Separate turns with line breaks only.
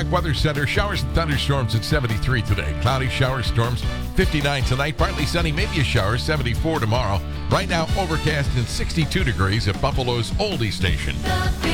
Weather Center, showers and thunderstorms at 73 today. Cloudy showers, storms, 59 tonight. Partly sunny, maybe a shower, 74 tomorrow. Right now, overcast and 62 degrees at Buffalo's Oldie Station.